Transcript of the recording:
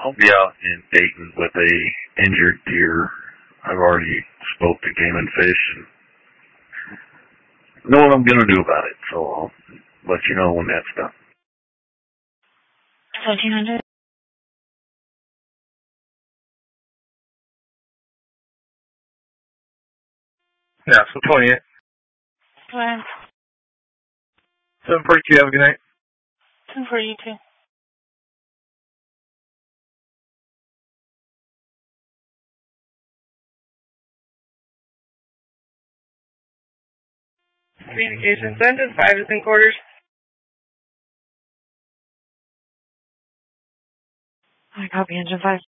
I'll be out in Dayton with a injured deer. I've already spoke to Game and Fish and know what I'm going to do about it, so I'll let you know when that's done. 1400. Yeah, so 28. Well, 742, have a good night. 242. Communication sent in 5 and quarters. I copy engine 5.